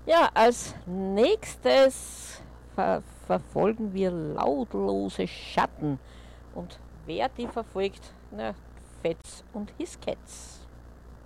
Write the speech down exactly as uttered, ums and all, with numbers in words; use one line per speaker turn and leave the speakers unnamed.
Ja, als nächstes ver verfolgen wir lautlose Schatten. Und wer die verfolgt? Na, Fetz und His Cats.